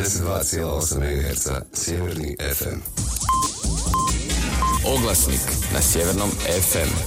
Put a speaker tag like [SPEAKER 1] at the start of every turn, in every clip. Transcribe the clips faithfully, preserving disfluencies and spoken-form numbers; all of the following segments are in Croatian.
[SPEAKER 1] devedeset dva zarez osam megaherca Sjeverni ef em.
[SPEAKER 2] Oglasnik na Sjevernom ef em.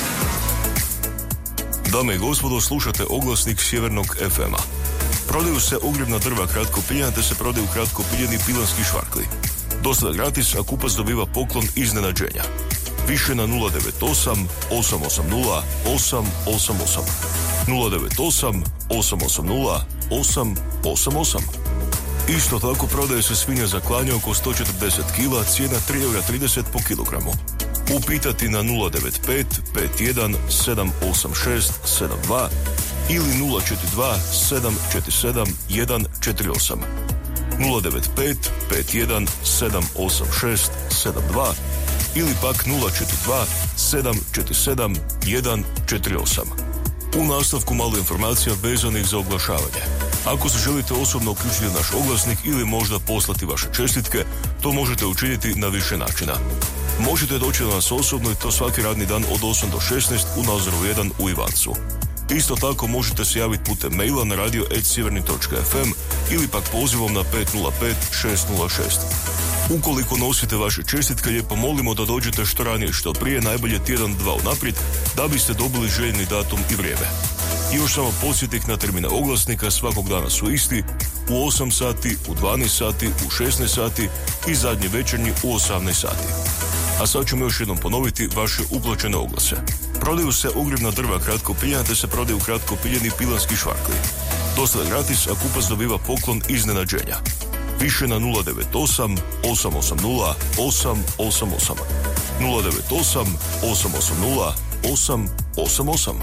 [SPEAKER 3] Dame i gospodo, slušate Oglasnik Sjevernog ef ema. Prodaju se ogrjevna drva kratko piljena te se prodaju kratko piljeni pilanski švarkli. Dostava gratis, a kupac dobiva poklon iznenađenja. Više na nula devet osam osam osam nula osam osam osam. nula devet osam osam osam nula osam osam osam. Isto tako prodaje se svinja za klanje oko sto četrdeset kila, cijena tri eura trideset po kilogramu. Upitati na nula devet pet pet jedan sedam osam šest sedam dva ili nula četiri dva sedam četiri sedam jedan četiri osam. nula devet pet pet jedan sedam osam šest sedam dva ili pak nula četiri dva sedam četiri sedam jedan četiri osam. U nastavku malo informacija vezanih za oglašavanje. Ako se želite osobno uključiti u naš oglasnik ili možda poslati vaše čestitke, to možete učiniti na više načina. Možete doći do nas osobno i to svaki radni dan od osam do šesnaest u Nazoru jedan u Ivancu. Isto tako možete se javiti putem maila na radio at sjeverni točka ef em ili pak pozivom na pet nula pet šest nula šest. Ukoliko nosite vaše čestitke, lijepo molimo da dođete što ranije, što prije, najbolje tjedan dva unaprijed, da biste dobili željeni datum i vrijeme. I još samo podsjetnik na termine oglasnika, svakog dana su isti, u osam sati, u dvanaest sati, u šesnaest sati i zadnji večernji u osamnaest sati. A sad ćemo još jednom ponoviti vaše uplaćene oglase. Prodaju se ogrjevna drva kratko piljena te se prodaju kratko piljeni pilanski švarkli. Dostava gratis, a kupac dobiva poklon iznenađenja. Više na nula devet osam osam osam nula osam osam osam. nula devet osam osam osam nula osam osam osam.